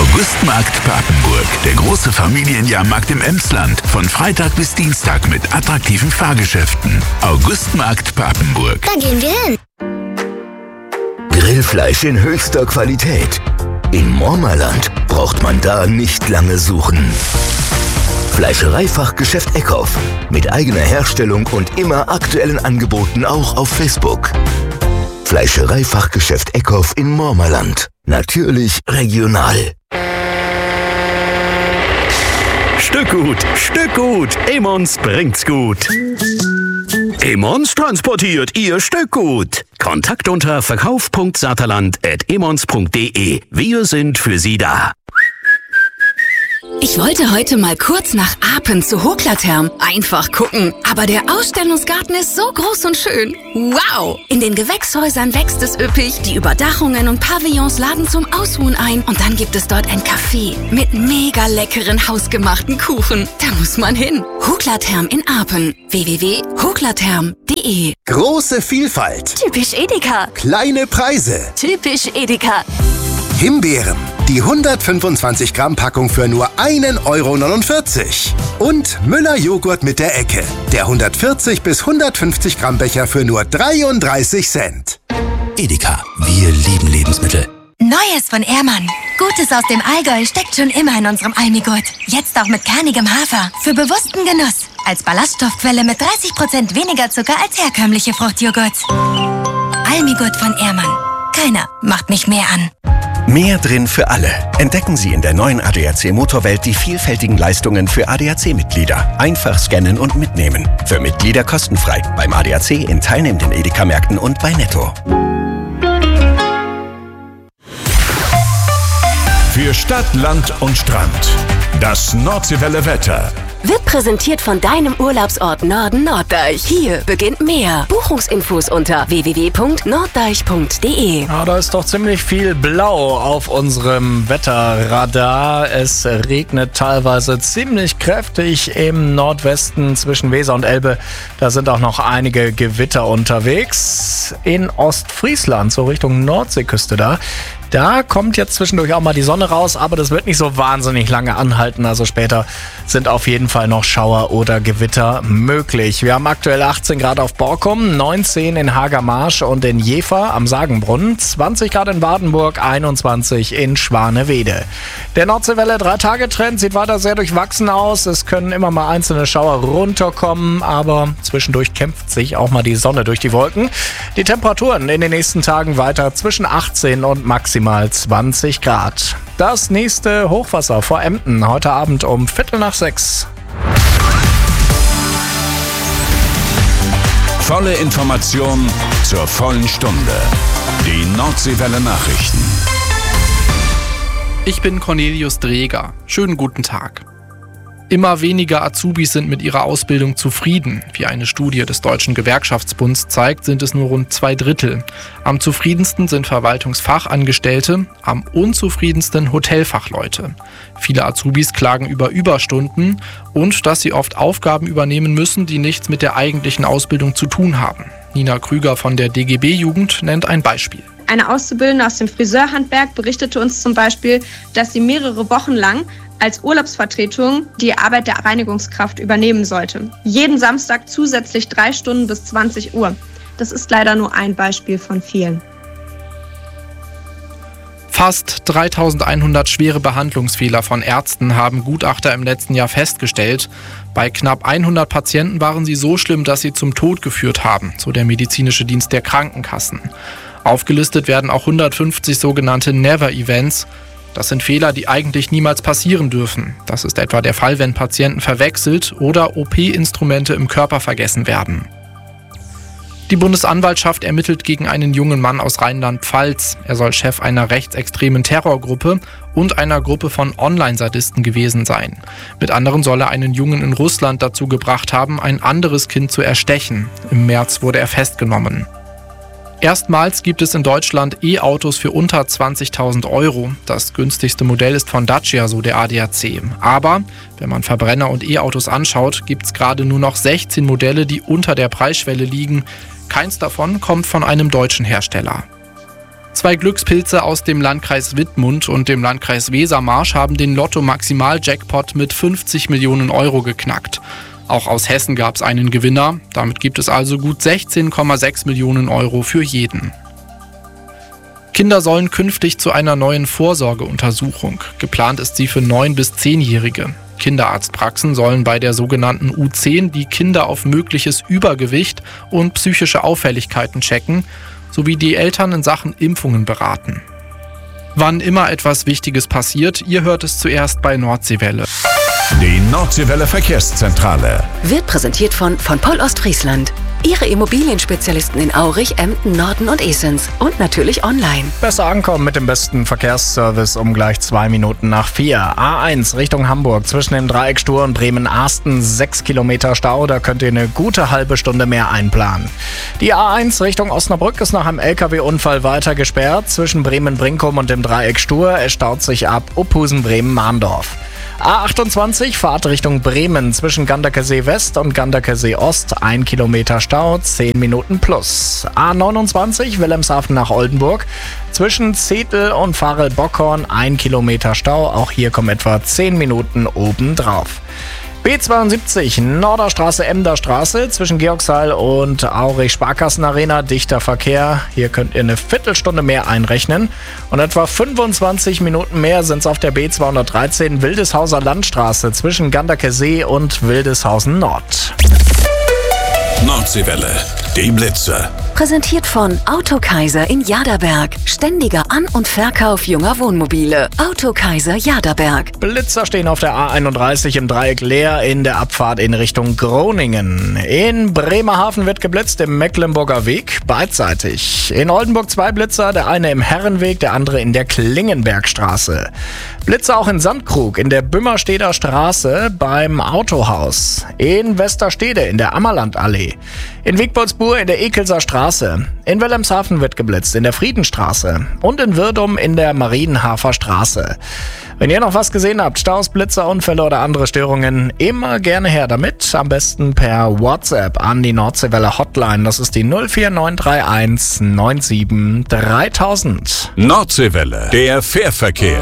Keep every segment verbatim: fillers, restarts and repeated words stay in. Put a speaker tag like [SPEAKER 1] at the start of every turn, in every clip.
[SPEAKER 1] Augustmarkt Papenburg, der große Familienjahrmarkt im Emsland. Von Freitag bis Dienstag mit attraktiven Fahrgeschäften. Augustmarkt Papenburg.
[SPEAKER 2] Da gehen wir hin.
[SPEAKER 3] Grillfleisch in höchster Qualität. In Mormerland braucht man da nicht lange suchen. Fleischereifachgeschäft Eckhoff. Mit eigener Herstellung und immer aktuellen Angeboten auch auf Facebook. Fleischereifachgeschäft Eckhoff in Mormerland. Natürlich regional.
[SPEAKER 4] Stückgut, Stückgut, Emmons bringt's gut. Emmons transportiert Ihr Stückgut. Kontakt unter verkauf punkt saterland at emmons punkt de. Wir sind für Sie da.
[SPEAKER 5] Ich wollte heute mal kurz nach Apen zu Hoklatherm. Einfach gucken. Aber der Ausstellungsgarten ist so groß und schön. Wow! In den Gewächshäusern wächst es üppig. Die Überdachungen und Pavillons laden zum Ausruhen ein. Und dann gibt es dort ein Café mit mega leckeren hausgemachten Kuchen. Da muss man hin. Hoklatherm in Apen. w w w punkt hoklatherm punkt de.
[SPEAKER 6] Große Vielfalt.
[SPEAKER 7] Typisch Edeka.
[SPEAKER 6] Kleine Preise.
[SPEAKER 7] Typisch Edeka.
[SPEAKER 6] Himbeeren. Die hundertfünfundzwanzig Gramm Packung für nur ein Euro neunundvierzig. Und Müller Joghurt mit der Ecke. Der hundertvierzig bis hundertfünfzig Gramm Becher für nur dreiunddreißig Cent.
[SPEAKER 8] Edeka. Wir lieben Lebensmittel.
[SPEAKER 9] Neues von Ehrmann. Gutes aus dem Allgäu steckt schon immer in unserem Almigurt. Jetzt auch mit kernigem Hafer. Für bewussten Genuss. Als Ballaststoffquelle mit dreißig Prozent weniger Zucker als herkömmliche Fruchtjoghurts. Almigurt von Ehrmann. Keiner macht mich mehr an.
[SPEAKER 10] Mehr drin für alle. Entdecken Sie in der neuen A D A C Motorwelt die vielfältigen Leistungen für A D A C-Mitglieder. Einfach scannen und mitnehmen. Für Mitglieder kostenfrei. Beim A D A C in teilnehmenden Edeka-Märkten und bei Netto.
[SPEAKER 1] Für Stadt, Land und Strand. Das Nordseewelle Wetter.
[SPEAKER 7] Wird präsentiert von deinem Urlaubsort Norden Norddeich. Hier beginnt mehr. Buchungsinfos unter w w w punkt norddeich punkt de.
[SPEAKER 11] Ja, da ist doch ziemlich viel Blau auf unserem Wetterradar. Es regnet teilweise ziemlich kräftig im Nordwesten zwischen Weser und Elbe. Da sind auch noch einige Gewitter unterwegs. In Ostfriesland, so Richtung Nordseeküste da. Da kommt jetzt zwischendurch auch mal die Sonne raus, aber das wird nicht so wahnsinnig lange anhalten. Also später sind auf jeden Fall noch Schauer oder Gewitter möglich. Wir haben aktuell achtzehn Grad auf Borkum, neunzehn in Hagermarsch und in Jever am Sagenbrunn, zwanzig Grad in Wartenburg, einundzwanzig in Schwanewede. Der Nordseewelle drei-Tage-Trend sieht weiter sehr durchwachsen aus. Es können immer mal einzelne Schauer runterkommen, aber zwischendurch kämpft sich auch mal die Sonne durch die Wolken. Die Temperaturen in den nächsten Tagen weiter zwischen achtzehn und maximal zwanzig Grad. Das nächste Hochwasser vor Emden heute Abend um Viertel nach sechs.
[SPEAKER 1] Volle Information zur vollen Stunde. Die Nordseewelle Nachrichten.
[SPEAKER 12] Ich bin Cornelius Dreger. Schönen guten Tag. Immer weniger Azubis sind mit ihrer Ausbildung zufrieden. Wie eine Studie des Deutschen Gewerkschaftsbunds zeigt, sind es nur rund zwei Drittel. Am zufriedensten sind Verwaltungsfachangestellte, am unzufriedensten Hotelfachleute. Viele Azubis klagen über Überstunden und dass sie oft Aufgaben übernehmen müssen, die nichts mit der eigentlichen Ausbildung zu tun haben. Nina Krüger von der D G B-Jugend nennt ein Beispiel.
[SPEAKER 13] Eine Auszubildende aus dem Friseurhandwerk berichtete uns zum Beispiel, dass sie mehrere Wochen lang als Urlaubsvertretung die Arbeit der Reinigungskraft übernehmen sollte. Jeden Samstag zusätzlich drei Stunden bis zwanzig Uhr. Das ist leider nur ein Beispiel von vielen.
[SPEAKER 12] Fast dreitausendeinhundert schwere Behandlungsfehler von Ärzten haben Gutachter im letzten Jahr festgestellt. Bei knapp hundert Patienten waren sie so schlimm, dass sie zum Tod geführt haben, so der medizinische Dienst der Krankenkassen. Aufgelistet werden auch hundertfünfzig sogenannte Never-Events. Das sind Fehler, die eigentlich niemals passieren dürfen. Das ist etwa der Fall, wenn Patienten verwechselt oder O P-Instrumente im Körper vergessen werden. Die Bundesanwaltschaft ermittelt gegen einen jungen Mann aus Rheinland-Pfalz. Er soll Chef einer rechtsextremen Terrorgruppe und einer Gruppe von Online-Sadisten gewesen sein. Mit anderen soll er einen Jungen in Russland dazu gebracht haben, ein anderes Kind zu erstechen. Im März wurde er festgenommen. Erstmals gibt es in Deutschland E-Autos für unter zwanzigtausend Euro. Das günstigste Modell ist von Dacia, so der A D A C. Aber wenn man Verbrenner und E-Autos anschaut, gibt es gerade nur noch sechzehn Modelle, die unter der Preisschwelle liegen. Keins davon kommt von einem deutschen Hersteller. Zwei Glückspilze aus dem Landkreis Wittmund und dem Landkreis Wesermarsch haben den Lotto-Maximal-Jackpot mit fünfzig Millionen Euro geknackt. Auch aus Hessen gab es einen Gewinner. Damit gibt es also gut sechzehn Komma sechs Millionen Euro für jeden. Kinder sollen künftig zu einer neuen Vorsorgeuntersuchung. Geplant ist sie für neun- bis zehnjährige. Kinderarztpraxen sollen bei der sogenannten U zehn die Kinder auf mögliches Übergewicht und psychische Auffälligkeiten checken, sowie die Eltern in Sachen Impfungen beraten. Wann immer etwas Wichtiges passiert, ihr hört es zuerst bei Nordseewelle.
[SPEAKER 1] Die Nordseewelle Verkehrszentrale
[SPEAKER 7] Wird präsentiert von von Poll Ostfriesland. Ihre Immobilienspezialisten in Aurich, Emden, Norden und Esens. Und natürlich online.
[SPEAKER 11] Besser ankommen mit dem besten Verkehrsservice um gleich zwei Minuten nach vier. A eins Richtung Hamburg zwischen dem Dreieck Stur und Bremen-Arsten. Sechs Kilometer Stau, da könnt ihr eine gute halbe Stunde mehr einplanen. Die A eins Richtung Osnabrück ist nach einem L K W-Unfall weiter gesperrt. Zwischen Bremen-Brinkum und dem Dreieck Stur. Es staut sich ab Uphusen-Bremen-Mahndorf. A achtundzwanzig, Fahrt Richtung Bremen zwischen Ganderkesee West und Ganderkesee Ost. Ein Kilometer Stau, zehn Minuten plus. A neunundzwanzig, Wilhelmshaven nach Oldenburg. Zwischen Zetel und Farel-Bockhorn ein Kilometer Stau. Auch hier kommen etwa zehn Minuten obendrauf. B zweiundsiebzig, Norderstraße, Emder Straße, zwischen Georgsheil und Aurich Sparkassenarena, dichter Verkehr. Hier könnt ihr eine Viertelstunde mehr einrechnen. Und etwa fünfundzwanzig Minuten mehr sind es auf der B zweihundertdreizehn, Wildeshauser Landstraße, zwischen Ganderkesee und Wildeshausen Nord.
[SPEAKER 1] Nordseewelle, die Blitzer.
[SPEAKER 7] Präsentiert von Autokaiser in Jaderberg. Ständiger An- und Verkauf junger Wohnmobile. Autokaiser Jaderberg.
[SPEAKER 11] Blitzer stehen auf der A einunddreißig im Dreieck leer in der Abfahrt in Richtung Groningen. In Bremerhaven wird geblitzt im Mecklenburger Weg, beidseitig. In Oldenburg zwei Blitzer, der eine im Herrenweg, der andere in der Klingenbergstraße. Blitzer auch in Sandkrug in der Bümmersteder Straße beim Autohaus. In Westerstede in der Ammerlandallee. In Wiegboldsburg in der Ekelser Straße. In Wilhelmshaven wird geblitzt in der Friedenstraße. Und in Wirdum in der Marienhafer Straße. Wenn ihr noch was gesehen habt, Staus, Blitzer, Unfälle oder andere Störungen, immer gerne her damit. Am besten per WhatsApp an die Nordseewelle Hotline. Das ist die null vier neun drei eins neun sieben dreitausend.
[SPEAKER 1] Nordseewelle, der Fährverkehr.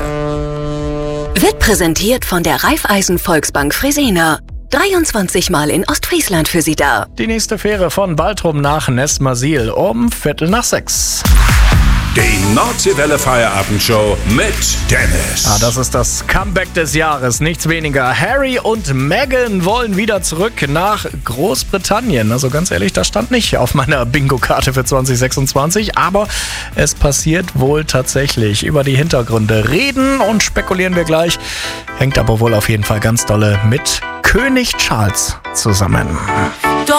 [SPEAKER 7] Wird präsentiert von der Raiffeisen Volksbank Fresena. dreiundzwanzig Mal in Ostfriesland für Sie da.
[SPEAKER 11] Die nächste Fähre von Baltrum nach Nessmersiel um Viertel nach sechs.
[SPEAKER 1] Die Nordseewelle Feierabendshow mit Dennis.
[SPEAKER 11] Ah, das ist das Comeback des Jahres, nichts weniger. Harry und Meghan wollen wieder zurück nach Großbritannien. Also ganz ehrlich, das stand nicht auf meiner Bingo-Karte für zwanzig sechsundzwanzig, aber es passiert wohl tatsächlich. Über die Hintergründe reden und spekulieren wir gleich. Hängt aber wohl auf jeden Fall ganz dolle mit König Charles zusammen.